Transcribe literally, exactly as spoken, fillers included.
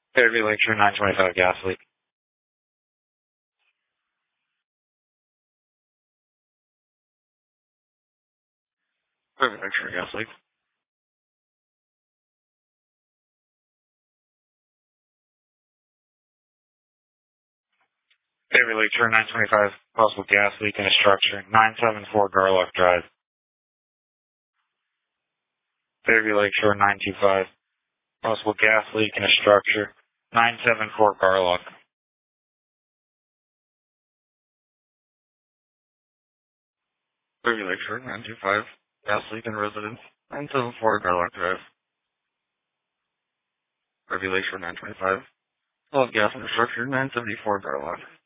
Fairview Lakeshore nine twenty-five gas leak. Fairview Lakeshore gas leak. Fairview Lakeshore nine twenty-five, possible gas leak in a structure, nine seventy-four Garlock Drive. Fairview Lakeshore nine two five, possible gas leak in a structure, nine seventy-four Garlock. Fairview Lakeshore nine two five, gas leak in residence, nine seventy-four Garlock Drive. Fairview Lakeshore nine twenty-five, full of gas in a structure, nine seventy-four Garlock.